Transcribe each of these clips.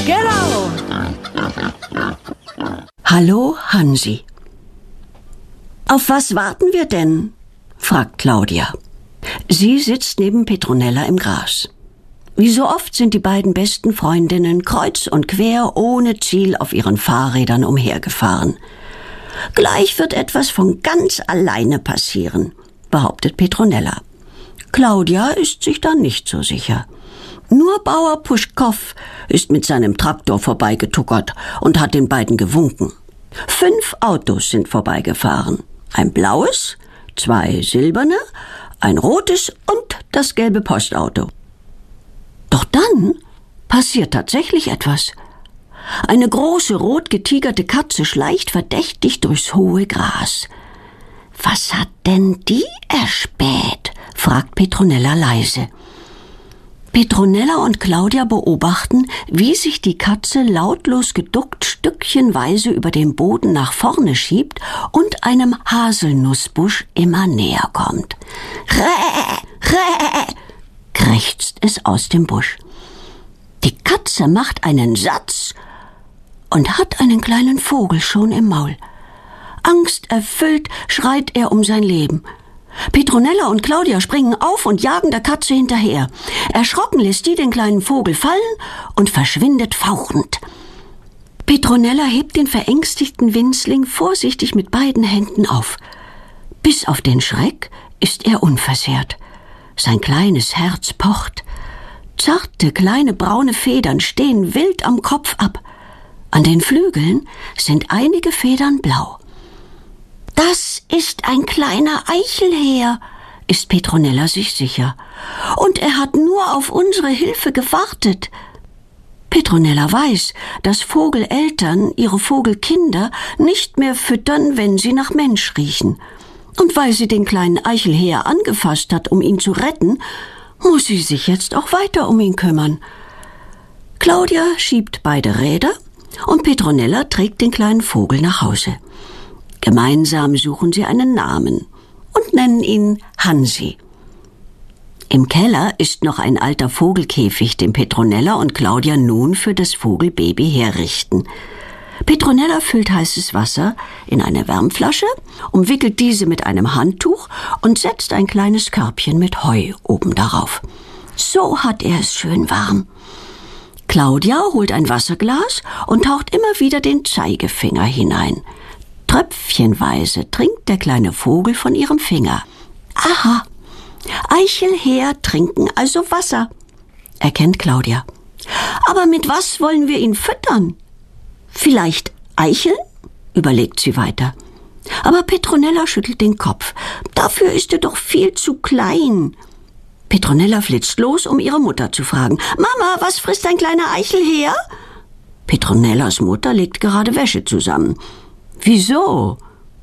Genau. Hallo, Hansi. Auf was warten wir denn? Fragt Claudia. Sie sitzt neben Petronella im Gras. Wie so oft sind die beiden besten Freundinnen kreuz und quer ohne Ziel auf ihren Fahrrädern umhergefahren. Gleich wird etwas von ganz alleine passieren, behauptet Petronella. Claudia ist sich da nicht so sicher. Nur Bauer Puschkow ist mit seinem Traktor vorbeigetuckert und hat den beiden gewunken. 5 Autos sind vorbeigefahren. Ein blaues, 2 silberne, ein rotes und das gelbe Postauto. Doch dann passiert tatsächlich etwas. Eine große, rot getigerte Katze schleicht verdächtig durchs hohe Gras. »Was hat denn die erspäht?« fragt Petronella leise. Petronella und Claudia beobachten, wie sich die Katze lautlos geduckt stückchenweise über den Boden nach vorne schiebt und einem Haselnussbusch immer näher kommt. »Räh, räh«, krächzt es aus dem Busch. Die Katze macht einen Satz und hat einen kleinen Vogel schon im Maul. Angsterfüllt schreit er um sein Leben. Petronella und Claudia springen auf und jagen der Katze hinterher. Erschrocken lässt die den kleinen Vogel fallen und verschwindet fauchend. Petronella hebt den verängstigten Winzling vorsichtig mit beiden Händen auf. Bis auf den Schreck ist er unversehrt. Sein kleines Herz pocht. Zarte, kleine braune Federn stehen wild am Kopf ab. An den Flügeln sind einige Federn blau. »Das ist ein kleiner Eichelhäher«, ist Petronella sich sicher. »Und er hat nur auf unsere Hilfe gewartet.« Petronella weiß, dass Vogeleltern ihre Vogelkinder nicht mehr füttern, wenn sie nach Mensch riechen. Und weil sie den kleinen Eichelhäher angefasst hat, um ihn zu retten, muss sie sich jetzt auch weiter um ihn kümmern. Claudia schiebt beide Räder und Petronella trägt den kleinen Vogel nach Hause. Gemeinsam suchen sie einen Namen und nennen ihn Hansi. Im Keller ist noch ein alter Vogelkäfig, den Petronella und Claudia nun für das Vogelbaby herrichten. Petronella füllt heißes Wasser in eine Wärmflasche, umwickelt diese mit einem Handtuch und setzt ein kleines Körbchen mit Heu oben darauf. So hat er es schön warm. Claudia holt ein Wasserglas und taucht immer wieder den Zeigefinger hinein. Tröpfchenweise trinkt der kleine Vogel von ihrem Finger. Aha, Eichelhäher trinken also Wasser, erkennt Claudia. Aber mit was wollen wir ihn füttern? Vielleicht Eicheln? Überlegt sie weiter. Aber Petronella schüttelt den Kopf. Dafür ist er doch viel zu klein. Petronella flitzt los, um ihre Mutter zu fragen. Mama, was frisst ein kleiner Eichelhäher? Petronellas Mutter legt gerade Wäsche zusammen. Wieso?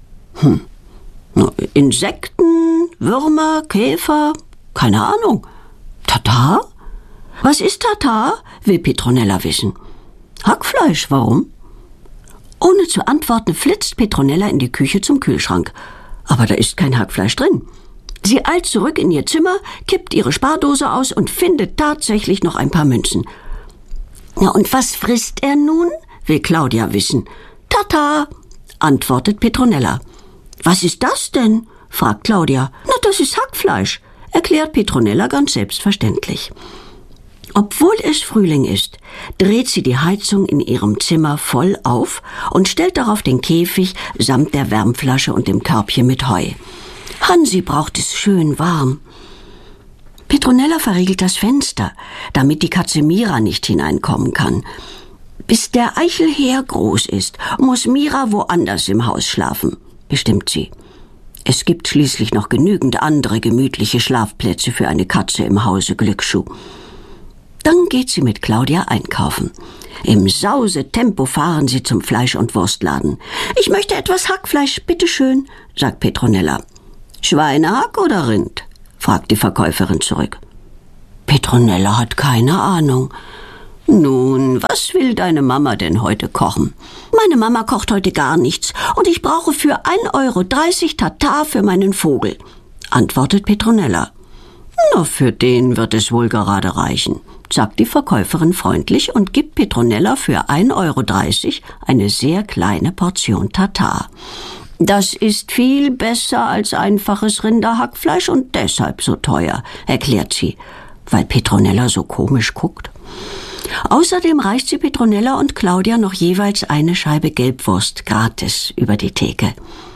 Insekten, Würmer, Käfer, keine Ahnung. Tatar? Was ist Tatar? Will Petronella wissen. Hackfleisch, warum? Ohne zu antworten flitzt Petronella in die Küche zum Kühlschrank. Aber da ist kein Hackfleisch drin. Sie eilt zurück in ihr Zimmer, kippt ihre Spardose aus und findet tatsächlich noch ein paar Münzen. Na, und was frisst er nun? Will Claudia wissen. Tata, antwortet Petronella. Was ist das denn? Fragt Claudia. Na, das ist Hackfleisch, erklärt Petronella ganz selbstverständlich. Obwohl es Frühling ist, dreht sie die Heizung in ihrem Zimmer voll auf und stellt darauf den Käfig samt der Wärmflasche und dem Körbchen mit Heu. Hansi braucht es schön warm. Petronella verriegelt das Fenster, damit die Katze Mira nicht hineinkommen kann. Bis der Eichelhäher groß ist, muss Mira woanders im Haus schlafen, bestimmt sie. Es gibt schließlich noch genügend andere gemütliche Schlafplätze für eine Katze im Hause Glücksschuh. Dann geht sie mit Claudia einkaufen. Im Sausetempo fahren sie zum Fleisch- und Wurstladen. »Ich möchte etwas Hackfleisch, bitteschön«, sagt Petronella. »Schweinehack oder Rind?« fragt die Verkäuferin zurück. Petronella hat keine Ahnung. »Nun, was will deine Mama denn heute kochen?« »Meine Mama kocht heute gar nichts und ich brauche für 1,30 € Tatar für meinen Vogel«, antwortet Petronella. »Na, für den wird es wohl gerade reichen. sagt die Verkäuferin freundlich und gibt Petronella für 1,30 € eine sehr kleine Portion Tatar. »Das ist viel besser als einfaches Rinderhackfleisch und deshalb so teuer«, erklärt sie, weil Petronella so komisch guckt. Außerdem reicht sie Petronella und Claudia noch jeweils eine Scheibe Gelbwurst gratis über die Theke.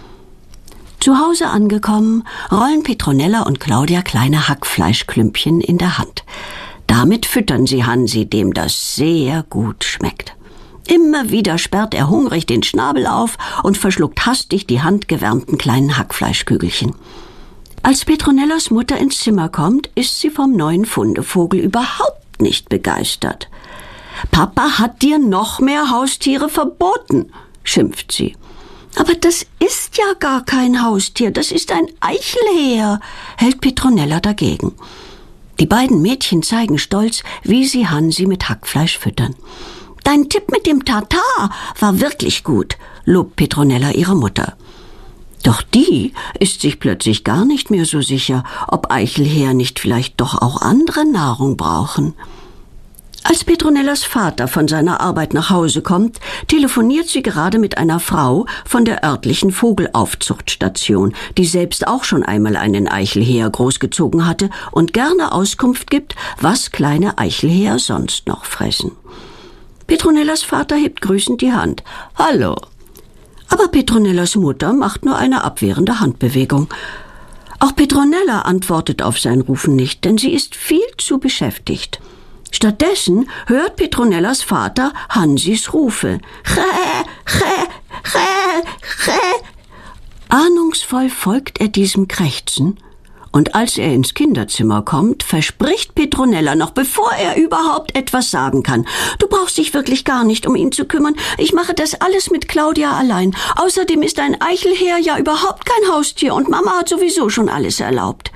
Zu Hause angekommen, rollen Petronella und Claudia kleine Hackfleischklümpchen in der Hand. Damit füttern sie Hansi, dem das sehr gut schmeckt. Immer wieder sperrt er hungrig den Schnabel auf und verschluckt hastig die handgewärmten kleinen Hackfleischkügelchen. Als Petronellas Mutter ins Zimmer kommt, ist sie vom neuen Fundevogel überhaupt nicht begeistert. »Papa hat dir noch mehr Haustiere verboten«, schimpft sie. »Aber das ist ja gar kein Haustier, das ist ein Eichelheer«, hält Petronella dagegen. Die beiden Mädchen zeigen stolz, wie sie Hansi mit Hackfleisch füttern. »Dein Tipp mit dem Tatar war wirklich gut«, lobt Petronella ihre Mutter. Doch die ist sich plötzlich gar nicht mehr so sicher, ob Eichelheer nicht vielleicht doch auch andere Nahrung brauchen. Als Petronellas Vater von seiner Arbeit nach Hause kommt, telefoniert sie gerade mit einer Frau von der örtlichen Vogelaufzuchtstation, die selbst auch schon einmal einen Eichelheer großgezogen hatte und gerne Auskunft gibt, was kleine Eichelheer sonst noch fressen. Petronellas Vater hebt grüßend die Hand. »Hallo!« Aber Petronellas Mutter macht nur eine abwehrende Handbewegung. Auch Petronella antwortet auf sein Rufen nicht, denn sie ist viel zu beschäftigt. Stattdessen hört Petronellas Vater Hansis Rufe. »Chä, chä, chä, chä!« Ahnungsvoll folgt er diesem Krächzen, und als er ins Kinderzimmer kommt, verspricht Petronella noch, bevor er überhaupt etwas sagen kann: »Du brauchst dich wirklich gar nicht um ihn zu kümmern. Ich mache das alles mit Claudia allein. Außerdem ist ein Eichelheer ja überhaupt kein Haustier und Mama hat sowieso schon alles erlaubt.«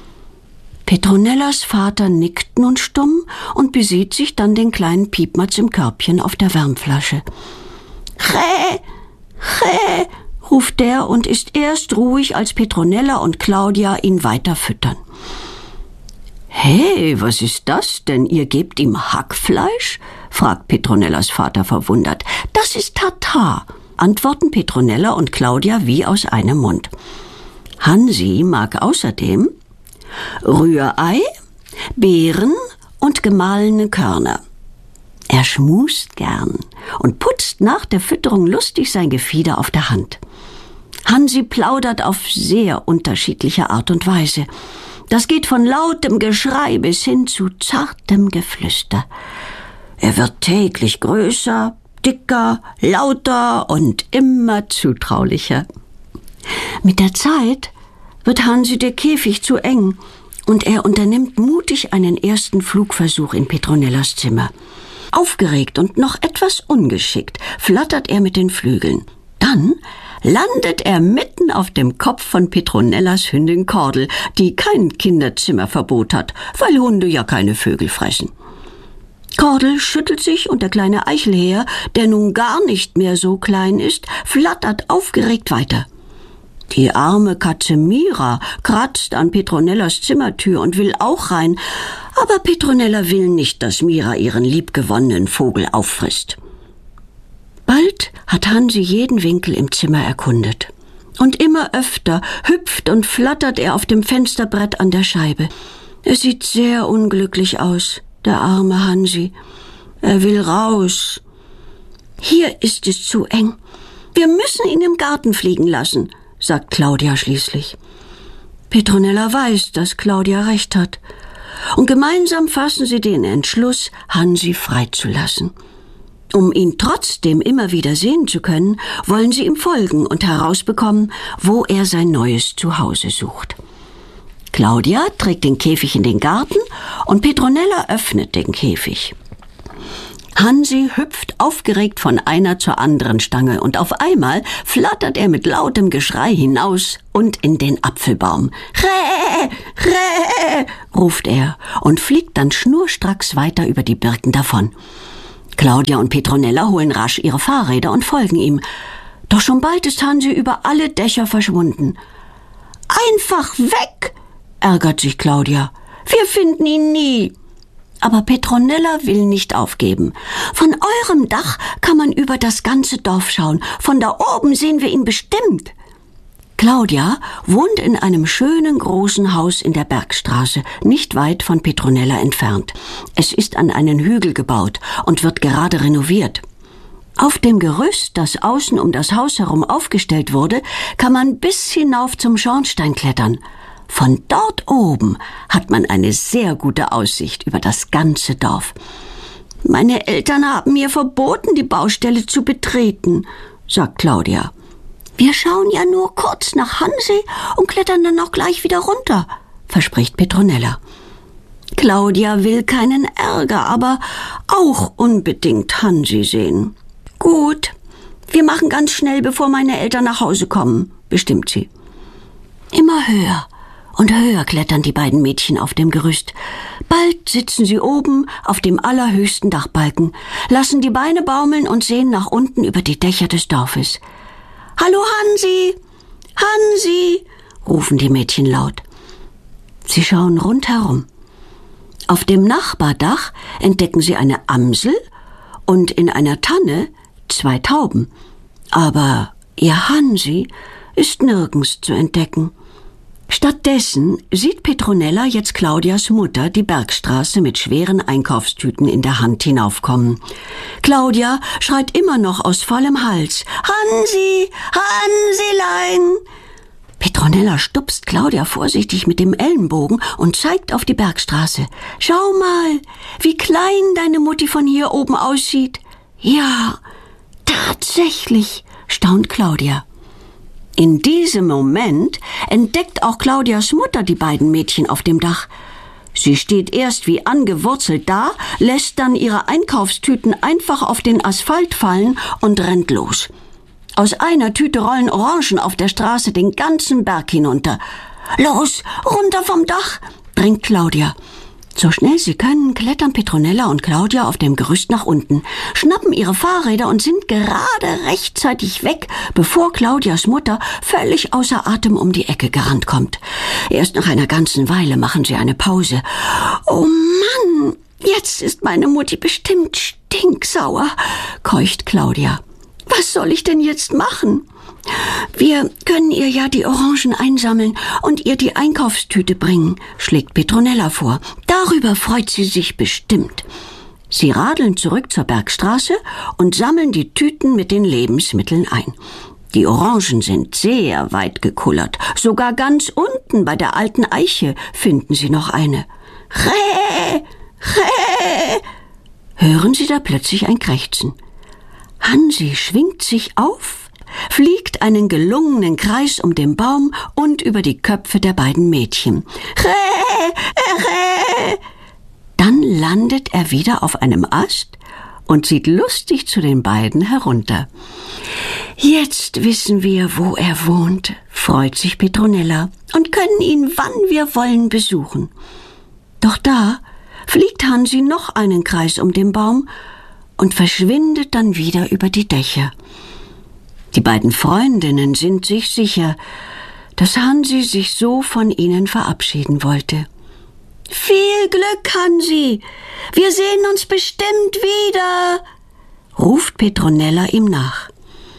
Petronellas Vater nickt nun stumm und besieht sich dann den kleinen Piepmatz im Körbchen auf der Wärmflasche. »Chä, chä«, ruft der und ist erst ruhig, als Petronella und Claudia ihn weiter füttern. »Hey, was ist das denn? Ihr gebt ihm Hackfleisch?«, fragt Petronellas Vater verwundert. »Das ist Tatar«, antworten Petronella und Claudia wie aus einem Mund. Hansi mag außerdem Rührei, Beeren und gemahlene Körner. Er schmust gern und putzt nach der Fütterung lustig sein Gefieder auf der Hand. Hansi plaudert auf sehr unterschiedliche Art und Weise. Das geht von lautem Geschrei bis hin zu zartem Geflüster. Er wird täglich größer, dicker, lauter und immer zutraulicher. Mit der Zeit wird Hansi der Käfig zu eng und er unternimmt mutig einen ersten Flugversuch in Petronellas Zimmer. Aufgeregt und noch etwas ungeschickt flattert er mit den Flügeln. Dann landet er mitten auf dem Kopf von Petronellas Hündin Kordel, die kein Kinderzimmerverbot hat, weil Hunde ja keine Vögel fressen. Kordel schüttelt sich und der kleine Eichelheer, der nun gar nicht mehr so klein ist, flattert aufgeregt weiter. Die arme Katze Mira kratzt an Petronellas Zimmertür und will auch rein, aber Petronella will nicht, dass Mira ihren liebgewonnenen Vogel auffrisst. Bald hat Hansi jeden Winkel im Zimmer erkundet. Und immer öfter hüpft und flattert er auf dem Fensterbrett an der Scheibe. Er sieht sehr unglücklich aus, der arme Hansi. Er will raus. »Hier ist es zu eng. Wir müssen ihn im Garten fliegen lassen«, sagt Claudia schließlich. Petronella weiß, dass Claudia recht hat. Und gemeinsam fassen sie den Entschluss, Hansi freizulassen. Um ihn trotzdem immer wieder sehen zu können, wollen sie ihm folgen und herausbekommen, wo er sein neues Zuhause sucht. Claudia trägt den Käfig in den Garten und Petronella öffnet den Käfig. Hansi hüpft aufgeregt von einer zur anderen Stange und auf einmal flattert er mit lautem Geschrei hinaus und in den Apfelbaum. »Räh, räh«, ruft er und fliegt dann schnurstracks weiter über die Birken davon. Claudia und Petronella holen rasch ihre Fahrräder und folgen ihm. Doch schon bald ist Hansi über alle Dächer verschwunden. »Einfach weg«, ärgert sich Claudia. »Wir finden ihn nie.« Aber Petronella will nicht aufgeben. Von eurem Dach kann man über das ganze Dorf schauen. Von da oben sehen wir ihn bestimmt. Claudia wohnt in einem schönen großen Haus in der Bergstraße, nicht weit von Petronella entfernt. Es ist an einen Hügel gebaut und wird gerade renoviert. Auf dem Gerüst, das außen um das Haus herum aufgestellt wurde, kann man bis hinauf zum Schornstein klettern. Von dort oben hat man eine sehr gute Aussicht über das ganze Dorf. Meine Eltern haben mir verboten, die Baustelle zu betreten, sagt Claudia. Wir schauen ja nur kurz nach Hansi und klettern dann auch gleich wieder runter, verspricht Petronella. Claudia will keinen Ärger, aber auch unbedingt Hansi sehen. Gut, wir machen ganz schnell, bevor meine Eltern nach Hause kommen, bestimmt sie. Immer höher und höher klettern die beiden Mädchen auf dem Gerüst. Bald sitzen sie oben auf dem allerhöchsten Dachbalken, lassen die Beine baumeln und sehen nach unten über die Dächer des Dorfes. »Hallo Hansi! Hansi!« rufen die Mädchen laut. Sie schauen rundherum. Auf dem Nachbardach entdecken sie eine Amsel und in einer Tanne 2 Tauben. Aber ihr Hansi ist nirgends zu entdecken. Stattdessen sieht Petronella jetzt Claudias Mutter die Bergstraße mit schweren Einkaufstüten in der Hand hinaufkommen. Claudia schreit immer noch aus vollem Hals: »Hansi! Hansilein!« Petronella stupst Claudia vorsichtig mit dem Ellenbogen und zeigt auf die Bergstraße. »Schau mal, wie klein deine Mutti von hier oben aussieht.« »Ja, tatsächlich«, staunt Claudia. In diesem Moment entdeckt auch Claudias Mutter die beiden Mädchen auf dem Dach. Sie steht erst wie angewurzelt da, lässt dann ihre Einkaufstüten einfach auf den Asphalt fallen und rennt los. Aus einer Tüte rollen Orangen auf der Straße den ganzen Berg hinunter. »Los, runter vom Dach«, drängt Claudia. So schnell sie können, klettern Petronella und Claudia auf dem Gerüst nach unten, schnappen ihre Fahrräder und sind gerade rechtzeitig weg, bevor Claudias Mutter völlig außer Atem um die Ecke gerannt kommt. Erst nach einer ganzen Weile machen sie eine Pause. »Oh Mann, jetzt ist meine Mutti bestimmt stinksauer«, keucht Claudia. »Was soll ich denn jetzt machen?« »Wir können ihr ja die Orangen einsammeln und ihr die Einkaufstüte bringen«, schlägt Petronella vor. »Darüber freut sie sich bestimmt.« Sie radeln zurück zur Bergstraße und sammeln die Tüten mit den Lebensmitteln ein. Die Orangen sind sehr weit gekullert. Sogar ganz unten bei der alten Eiche finden sie noch eine. »Räh! Räh!« hören sie da plötzlich ein Krächzen. Hansi schwingt sich auf, fliegt einen gelungenen Kreis um den Baum und über die Köpfe der beiden Mädchen. »Räh! Räh!« Dann landet er wieder auf einem Ast und sieht lustig zu den beiden herunter. »Jetzt wissen wir, wo er wohnt«, freut sich Petronella, »und können ihn, wann wir wollen, besuchen.« Doch da fliegt Hansi noch einen Kreis um den Baum und verschwindet dann wieder über die Dächer. Die beiden Freundinnen sind sich sicher, dass Hansi sich so von ihnen verabschieden wollte. »Viel Glück, Hansi! Wir sehen uns bestimmt wieder«, ruft Petronella ihm nach.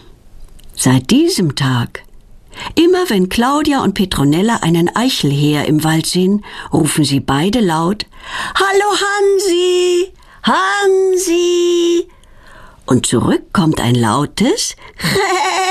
Seit diesem Tag, immer wenn Claudia und Petronella einen Eichelheer im Wald sehen, rufen sie beide laut: »Hallo Hansi! Hansi!« Und zurück kommt ein lautes